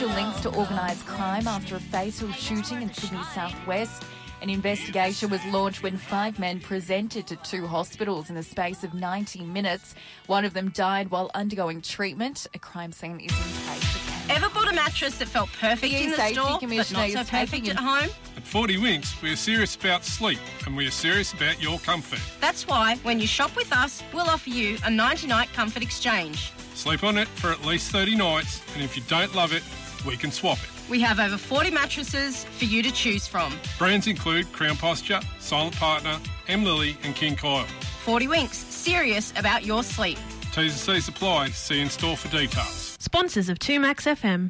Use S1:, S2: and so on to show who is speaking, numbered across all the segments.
S1: potential links to organised crime after a fatal shooting in Sydney southwest. An investigation was launched when 5 men presented to 2 hospitals in the space of 90 minutes. One of them died while undergoing treatment. A crime scene is in place.
S2: Ever bought a mattress that felt perfect in the store, but not so perfect at home?
S3: At 40 Winks, we are serious about sleep and we are serious about your comfort.
S2: That's why, when you shop with us, we'll offer you a 90-night comfort exchange.
S3: Sleep on it for at least 30 nights, and if you don't love it, we can swap it.
S2: We have over 40 mattresses for you to choose from.
S3: Brands include Crown Posture, Silent Partner, M. Lily and King Coil.
S2: 40 Winks, serious about your sleep.
S3: T's and C's apply. See in store for details.
S4: Sponsors of 2Max FM.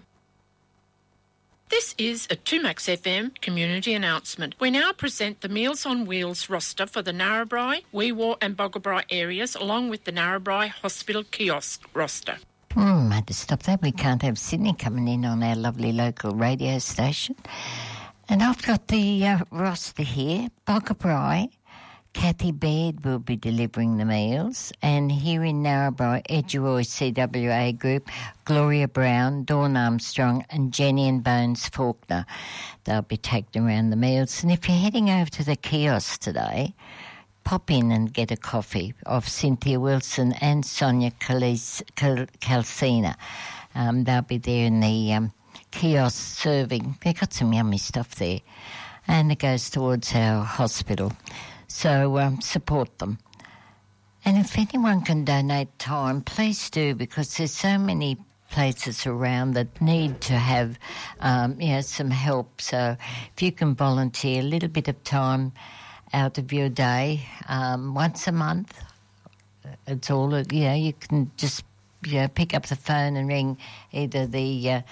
S5: This is a 2Max FM community announcement. We now present the Meals on Wheels roster for the Narrabri, Wee-Waa and Boggabri areas, along with the Narrabri Hospital Kiosk roster.
S6: I had to stop that. We can't have Sydney coming in on our lovely local radio station. And I've got the roster here. Boggabri, Kathy Baird will be delivering the meals. And here in Narrabri, Edgeroy CWA Group, Gloria Brown, Dawn Armstrong and Jenny and Bones Faulkner. They'll be taking around the meals. And if you're heading over to the kiosk today, pop in and get a coffee of Cynthia Wilson and Sonia Calcina. They'll be there in the kiosk serving. They've got some yummy stuff there. And it goes towards our hospital. So support them. And if anyone can donate time, please do, because there's so many places around that need to have some help. So if you can volunteer a little bit of time out of your day, once a month, it's all, you can just, pick up the phone and ring either the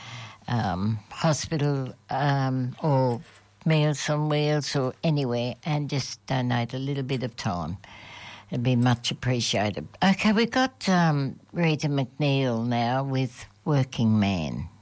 S6: hospital or Meals on Wheels or anywhere and just donate a little bit of time. It'd be much appreciated. Okay, we've got Rita McNeil now with Working Man.